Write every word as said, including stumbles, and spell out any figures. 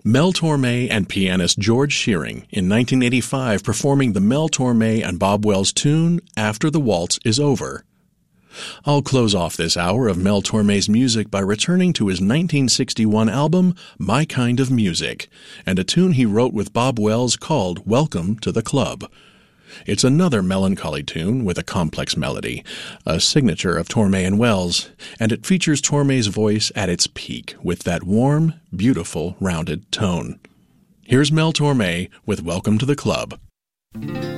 Mel Torme and pianist George Shearing in nineteen eighty-five performing the Mel Torme and Bob Wells tune After the Waltz is Over. I'll close off this hour of Mel Torme's music by returning to his nineteen sixty-one album, My Kind of Music, and a tune he wrote with Bob Wells called Welcome to the Club. It's another melancholy tune with a complex melody, a signature of Torme and Wells, and it features Torme's voice at its peak with that warm, beautiful, rounded tone. Here's Mel Torme with Welcome to the Club.